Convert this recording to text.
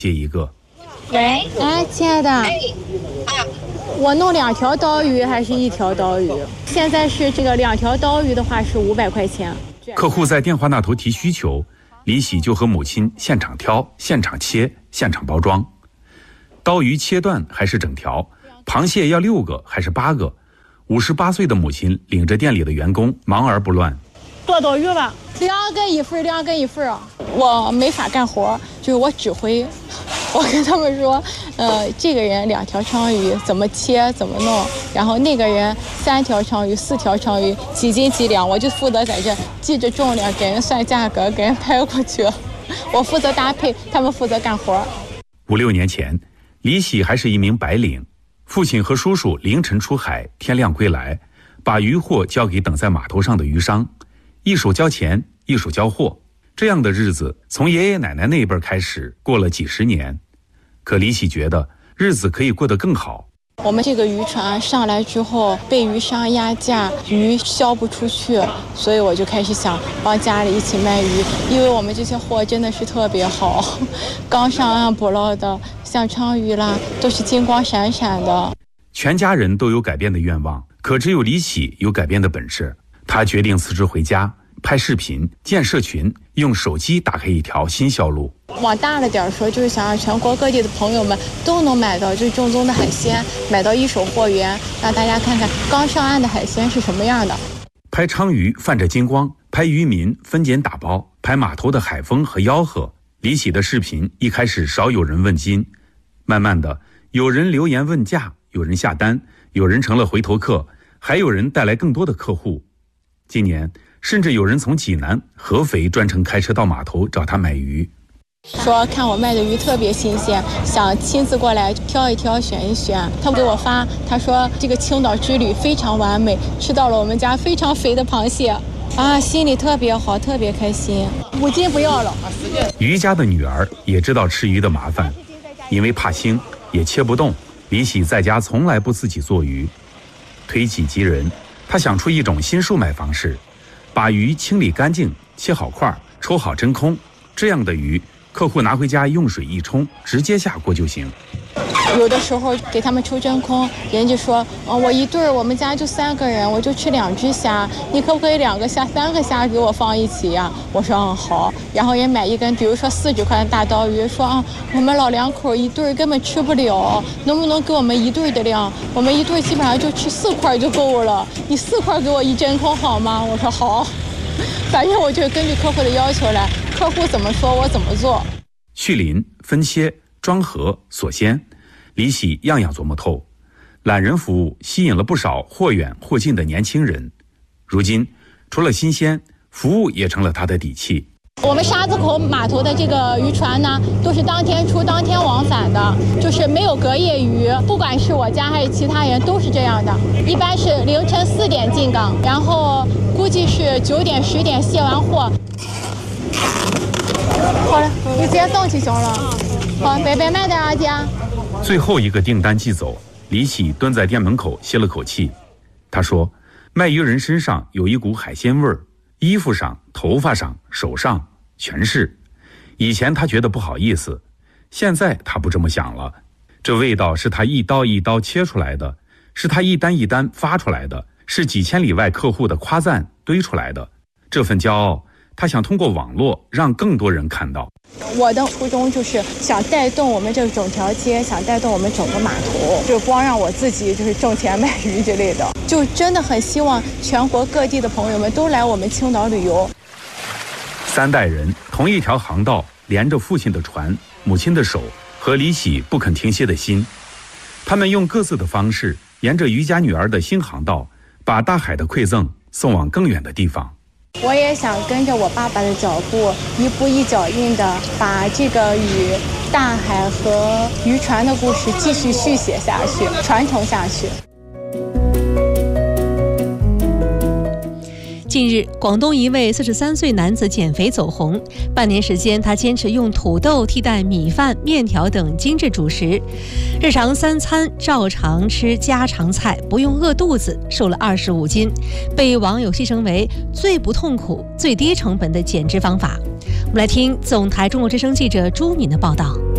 接一个。 喂， 哎，亲爱的，我弄2条刀鱼还是1条刀鱼？现在是这个2条刀鱼的话是500块钱。 客户在电话那头提需求，李喜就和母亲现场挑、现场切、现场包装。刀鱼切断还是整条？螃蟹要6个还是8个？58岁的母亲领着店里的员工忙而不乱。 剁刀鱼吧，2个1份，2个1份啊！我没法干活，就是我指挥。我跟他们说，这个人2条鲳鱼怎么切怎么弄，然后那个人3条鲳鱼、4条鲳鱼几斤几两，我就负责在这记着重量，给人算价格，给人拍过去。我负责搭配，他们负责干活。 5、6年前，李喜还是一名白领，父亲和叔叔凌晨出海，天亮归来，把渔货交给等在码头上的渔商，一手交钱，一手交货。这样的日子从爷爷奶奶那一辈开始过了几十年，可李喜觉得日子可以过得更好。 我们这个渔船上来之后被渔商压价，鱼销不出去，所以我就开始想帮家里一起卖鱼，因为我们这些货真的是特别好，刚上岸捕捞的，像鲳鱼啦，都是金光闪闪的。 全家人都有改变的愿望，可只有李喜有改变的本事。他决定辞职回家，拍视频、建社群，用手机打开一条新销路。 往大了点说，就是想让全国各地的朋友们都能买到最正宗的海鲜，买到一手货源，让大家看看刚上岸的海鲜是什么样的。 拍鲳鱼泛着金光，拍渔民分拣打包，拍码头的海风和吆喝。李喜的视频一开始少有人问津，慢慢的有人留言问价，有人下单，有人成了回头客，还有人带来更多的客户。今年甚至有人从济南、合肥专程开车到码头找他买鱼， 说看我卖的鱼特别新鲜，想亲自过来挑一挑、选一选。他给我发，他说这个青岛之旅非常完美，吃到了我们家非常肥的螃蟹啊，心里特别好，特别开心。5斤不要了。 于家的女儿也知道吃鱼的麻烦，因为怕腥也切不动。李喜在家从来不自己做鱼，推己及人，他想出一种新售卖方式，把鱼清理干净，切好块，抽好真空，这样的鱼客户拿回家用水一冲，直接下锅就行。 有的时候给他们抽真空，人家说我一对儿，我们家就3个人，我就吃2只虾，你可不可以2个虾、3个虾给我放一起呀？我说好。然后人买一根，比如说40块的大刀鱼，说我们老2口一对儿根本吃不了，能不能给我们1对的量？我们1对基本上就吃4块就够了，你4块给我一真空好吗？我说好。反正我就根据客户的要求来，客户怎么说我怎么做。 去鳞、分切、装盒、锁鲜，李喜样样琢磨透。懒人服务吸引了不少或远或近的年轻人，如今除了新鲜，服务也成了他的底气。 我们沙子口码头的这个渔船呢，都是当天出当天往返的，就是没有隔夜鱼，不管是我家还是其他人都是这样的。一般是凌晨4点进港，然后估计是9点10点卸完货。好了，你直接送去行了。好，白白卖点啊，姐。 最后一个订单寄走，李喜蹲在店门口歇了口气。他说，卖鱼人身上有一股海鲜味儿，衣服上、头发上、手上全是。以前他觉得不好意思，现在他不这么想了。这味道是他一刀一刀切出来的，是他一单一单发出来的，是几千里外客户的夸赞堆出来的。这份骄傲，他想通过网络让更多人看到。 我的初衷就是想带动我们这整条街，想带动我们整个码头，就光让我自己就是挣钱卖鱼之类的，就真的很希望全国各地的朋友们都来我们青岛旅游。 3代人同一条航道，连着父亲的船、母亲的手和李喜不肯停歇的心，他们用各自的方式，沿着于家女儿的新航道，把大海的馈赠送往更远的地方。 我也想跟着我爸爸的脚步，一步一脚印的把这个与大海和渔船的故事继续续写下去，传承下去。 近日，广东一位43岁男子减肥走红，半年时间，他坚持用土豆替代米饭、面条等精致主食，日常3餐照常吃家常菜，不用饿肚子，瘦了25斤，被网友戏称为最不痛苦、最低成本的减脂方法。我们来听总台中国之声记者朱敏的报道。